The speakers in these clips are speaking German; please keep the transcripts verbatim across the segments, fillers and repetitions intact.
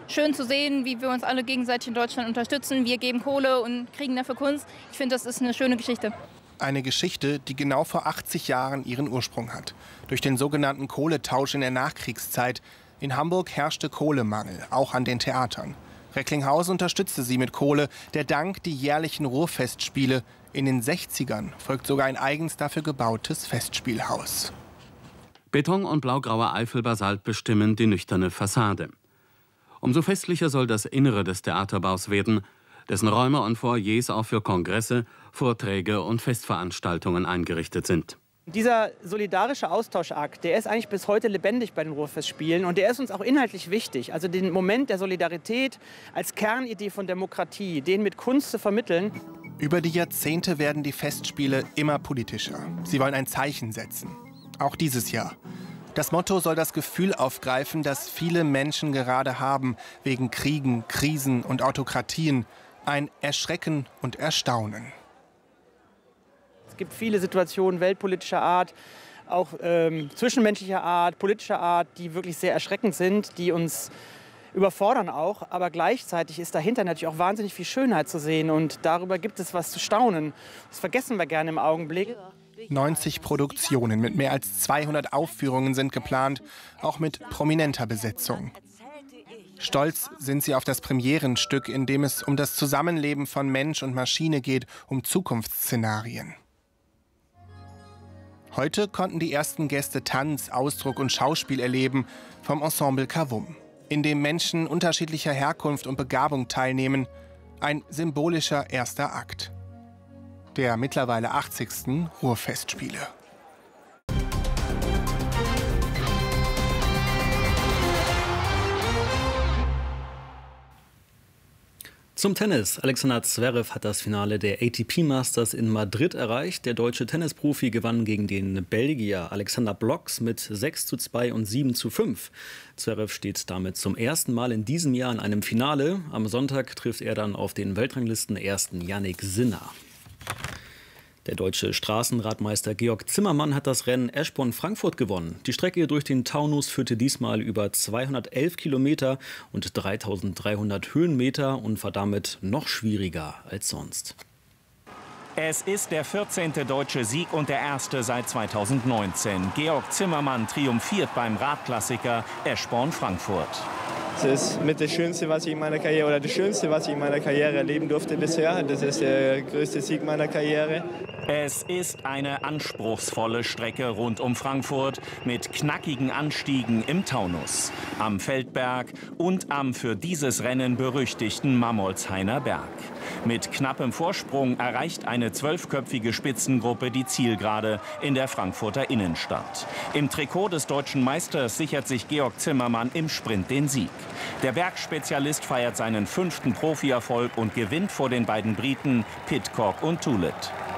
schön zu sehen, wie wir uns alle gegenseitig in Deutschland unterstützen. Wir geben Kohle und kriegen dafür Kunst. Ich finde, das ist eine schöne Geschichte. Eine Geschichte, die genau vor achtzig Jahren ihren Ursprung hat. Durch den sogenannten Kohletausch in der Nachkriegszeit. In Hamburg herrschte Kohlemangel, auch an den Theatern. Recklinghausen unterstützte sie mit Kohle. Der Dank die jährlichen Ruhrfestspiele. In den sechzigern folgt sogar ein eigens dafür gebautes Festspielhaus. Beton und blaugrauer Eifelbasalt bestimmen die nüchterne Fassade. Umso festlicher soll das Innere des Theaterbaus werden, dessen Räume und Foyers auch für Kongresse, Vorträge und Festveranstaltungen eingerichtet sind. Dieser solidarische Austauschakt, der ist eigentlich bis heute lebendig bei den Ruhrfestspielen und der ist uns auch inhaltlich wichtig. Also den Moment der Solidarität als Kernidee von Demokratie, den mit Kunst zu vermitteln. Über die Jahrzehnte werden die Festspiele immer politischer. Sie wollen ein Zeichen setzen. Auch dieses Jahr. Das Motto soll das Gefühl aufgreifen, das viele Menschen gerade haben, wegen Kriegen, Krisen und Autokratien. Ein Erschrecken und Erstaunen. Es gibt viele Situationen weltpolitischer Art, auch ähm, zwischenmenschlicher Art, politischer Art, die wirklich sehr erschreckend sind, die uns überfordern auch. Aber gleichzeitig ist dahinter natürlich auch wahnsinnig viel Schönheit zu sehen und darüber gibt es was zu staunen. Das vergessen wir gerne im Augenblick. neunzig Produktionen mit mehr als zweihundert Aufführungen sind geplant, auch mit prominenter Besetzung. Stolz sind sie auf das Premierenstück, in dem es um das Zusammenleben von Mensch und Maschine geht, um Zukunftsszenarien. Heute konnten die ersten Gäste Tanz, Ausdruck und Schauspiel erleben vom Ensemble Kavum, in dem Menschen unterschiedlicher Herkunft und Begabung teilnehmen. Ein symbolischer erster Akt der mittlerweile achtzigsten Ruhrfestspiele. Zum Tennis. Alexander Zverev hat das Finale der A T P Masters in Madrid erreicht. Der deutsche Tennisprofi gewann gegen den Belgier Alexander Blocks mit sechs zu zwei und sieben zu fünf. Zverev steht damit zum ersten Mal in diesem Jahr in einem Finale. Am Sonntag trifft er dann auf den Weltranglisten-Ersten Jannik Sinner. Der deutsche Straßenradmeister Georg Zimmermann hat das Rennen Eschborn-Frankfurt gewonnen. Die Strecke durch den Taunus führte diesmal über zweihundertelf Kilometer und dreitausenddreihundert Höhenmeter und war damit noch schwieriger als sonst. Es ist der vierzehnte deutsche Sieg und der erste seit zweitausendneunzehn. Georg Zimmermann triumphiert beim Radklassiker Eschborn-Frankfurt. Das ist mit das Schönste, was ich in meiner Karriere, oder das Schönste, was ich in meiner Karriere erleben durfte bisher. Das ist der größte Sieg meiner Karriere. Es ist eine anspruchsvolle Strecke rund um Frankfurt mit knackigen Anstiegen im Taunus, am Feldberg und am für dieses Rennen berüchtigten Mammolshainer Berg. Mit knappem Vorsprung erreicht eine zwölfköpfige Spitzengruppe die Zielgerade in der Frankfurter Innenstadt. Im Trikot des deutschen Meisters sichert sich Georg Zimmermann im Sprint den Sieg. Der Bergspezialist feiert seinen fünften Profierfolg und gewinnt vor den beiden Briten Pidcock und Tullett.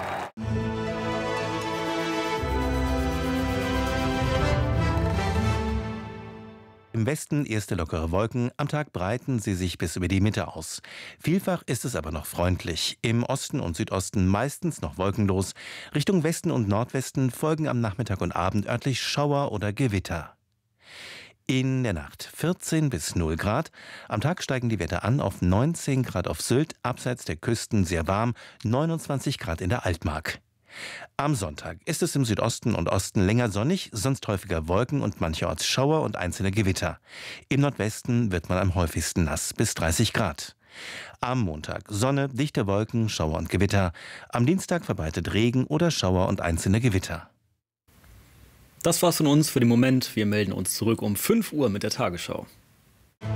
Im Westen erste lockere Wolken, am Tag breiten sie sich bis über die Mitte aus. Vielfach ist es aber noch freundlich. Im Osten und Südosten meistens noch wolkenlos. Richtung Westen und Nordwesten folgen am Nachmittag und Abend örtlich Schauer oder Gewitter. In der Nacht vierzehn bis null Grad. Am Tag steigen die Werte an auf neunzehn Grad auf Sylt, abseits der Küsten sehr warm, neunundzwanzig Grad in der Altmark. Am Sonntag ist es im Südosten und Osten länger sonnig, sonst häufiger Wolken und mancherorts Schauer und einzelne Gewitter. Im Nordwesten wird man am häufigsten nass, bis dreißig Grad. Am Montag Sonne, dichte Wolken, Schauer und Gewitter. Am Dienstag verbreitet Regen oder Schauer und einzelne Gewitter. Das war's von uns für den Moment. Wir melden uns zurück um fünf Uhr mit der Tagesschau.